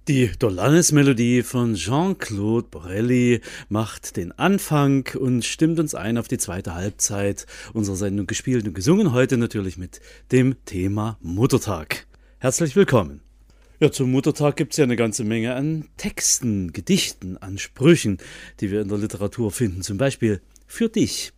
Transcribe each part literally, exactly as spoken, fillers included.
Die Dolanes-Melodie von Jean-Claude Borelli macht den Anfang und stimmt uns ein auf die zweite Halbzeit unserer Sendung gespielt und gesungen, heute natürlich mit dem Thema Muttertag. Herzlich willkommen. Ja, zum Muttertag gibt es ja eine ganze Menge an Texten, Gedichten, an Sprüchen, die wir in der Literatur finden, zum Beispiel für dich.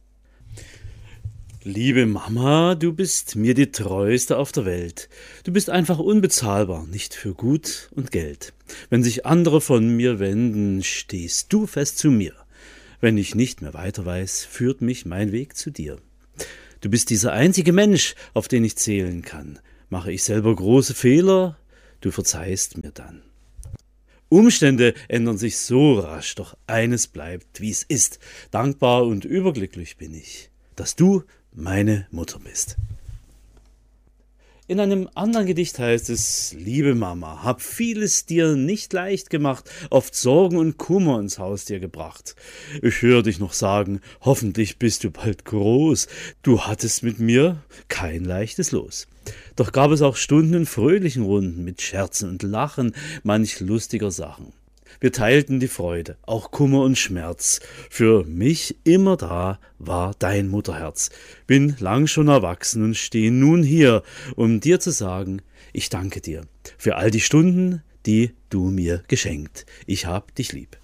Liebe Mama, du bist mir die treueste auf der Welt. Du bist einfach unbezahlbar, nicht für Gut und Geld. Wenn sich andere von mir wenden, stehst du fest zu mir. Wenn ich nicht mehr weiter weiß, führt mich mein Weg zu dir. Du bist dieser einzige Mensch, auf den ich zählen kann. Mache ich selber große Fehler, du verzeihst mir dann. Umstände ändern sich so rasch, doch eines bleibt, wie es ist. Dankbar und überglücklich bin ich, dass du meine Mutter bist. In einem anderen Gedicht heißt es: Liebe Mama, hab vieles dir nicht leicht gemacht, oft Sorgen und Kummer ins Haus dir gebracht. Ich höre dich noch sagen, hoffentlich bist du bald groß. Du hattest mit mir kein leichtes Los. Doch gab es auch Stunden in fröhlichen Runden mit Scherzen und Lachen, manch lustiger Sachen. Wir teilten die Freude, auch Kummer und Schmerz. Für mich immer da war dein Mutterherz. Bin lang schon erwachsen und stehe nun hier, um dir zu sagen, ich danke dir für all die Stunden, die du mir geschenkt. Ich hab dich lieb.